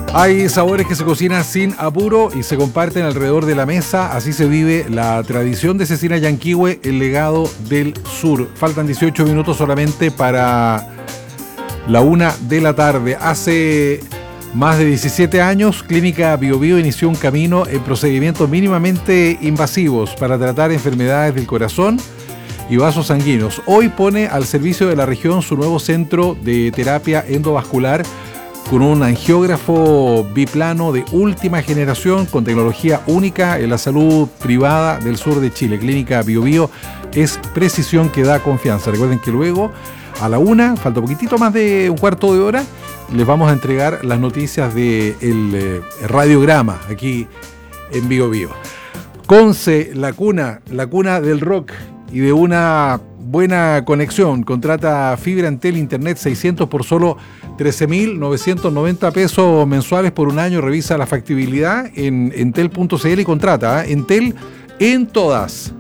Hay sabores que se cocinan sin apuro y se comparten alrededor de la mesa. Así se vive la tradición de Cecina Yanquihue, el legado del sur. Faltan 18 minutos solamente para la 1 de la tarde. Hace más de 17 años, Clínica Bio Bio inició un camino en procedimientos mínimamente invasivos para tratar enfermedades del corazón y vasos sanguíneos. Hoy pone al servicio de la región su nuevo centro de terapia endovascular con un angiógrafo biplano de última generación con tecnología única en la salud privada del sur de Chile. Clínica Bio Bio es precisión que da confianza. Recuerden que luego a la 1, falta un poquitito más de un cuarto de hora, les vamos a entregar las noticias del radiograma aquí en Bio Bio. Conce, la cuna del rock y de una buena conexión. Contrata fibra Entel Internet 600 por solo 13.990 pesos mensuales por un año. Revisa la factibilidad en entel.cl y contrata. Entel en todas.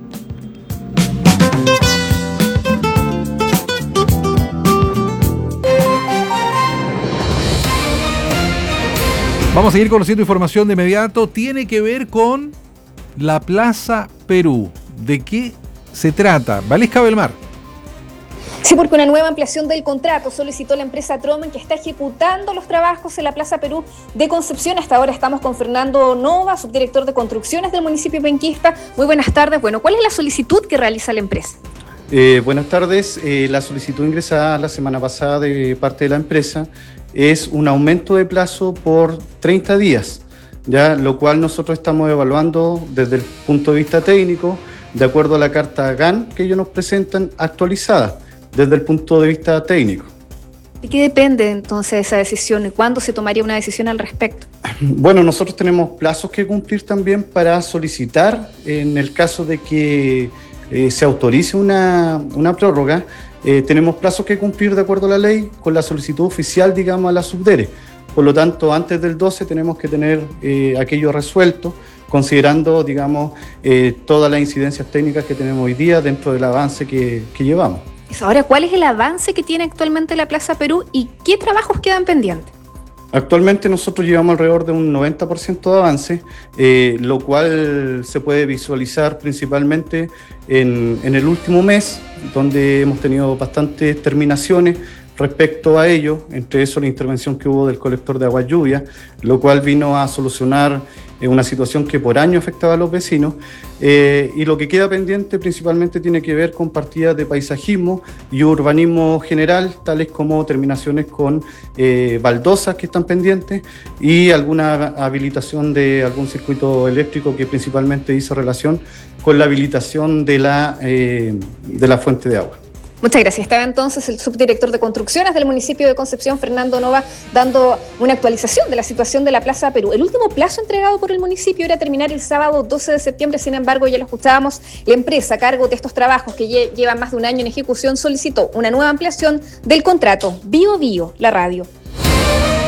Vamos a seguir conociendo información de inmediato. Tiene que ver con la Plaza Perú. ¿De qué se trata? Valesca Belmar. Sí, porque una nueva ampliación del contrato solicitó la empresa Tromen, que está ejecutando los trabajos en la Plaza Perú de Concepción. Hasta ahora estamos con Fernando Nova, subdirector de construcciones del municipio penquista. Muy buenas tardes. Bueno, ¿cuál es la solicitud que realiza la empresa? Buenas tardes. La solicitud ingresada la semana pasada de parte de la empresa es un aumento de plazo por 30 días, ya, lo cual nosotros estamos evaluando desde el punto de vista técnico, de acuerdo a la carta GAN que ellos nos presentan actualizada desde el punto de vista técnico. ¿De qué depende entonces esa decisión y cuándo se tomaría una decisión al respecto? Bueno, nosotros tenemos plazos que cumplir también para solicitar, en el caso de que se autorice una prórroga, tenemos plazos que cumplir de acuerdo a la ley con la solicitud oficial, digamos, a la Subdere. Por lo tanto, antes del 12 tenemos que tener aquello resuelto, considerando, digamos, todas las incidencias técnicas que tenemos hoy día dentro del avance que llevamos. Ahora, ¿cuál es el avance que tiene actualmente la Plaza Perú y qué trabajos quedan pendientes? Actualmente nosotros llevamos alrededor de un 90% de avance, lo cual se puede visualizar principalmente en el último mes, donde hemos tenido bastantes terminaciones respecto a ello, entre eso la intervención que hubo del colector de agua lluvia, lo cual vino a solucionar una situación que por año afectaba a los vecinos, y lo que queda pendiente principalmente tiene que ver con partidas de paisajismo y urbanismo general, tales como terminaciones con baldosas que están pendientes y alguna habilitación de algún circuito eléctrico que principalmente hizo relación con la habilitación de la fuente de agua. Muchas gracias. Estaba entonces el subdirector de construcciones del municipio de Concepción, Fernando Nova, dando una actualización de la situación de la Plaza Perú. El último plazo entregado por el municipio era terminar el sábado 12 de septiembre, sin embargo, ya lo escuchábamos, la empresa a cargo de estos trabajos que llevan más de un año en ejecución solicitó una nueva ampliación del contrato. Bio Bio, la radio.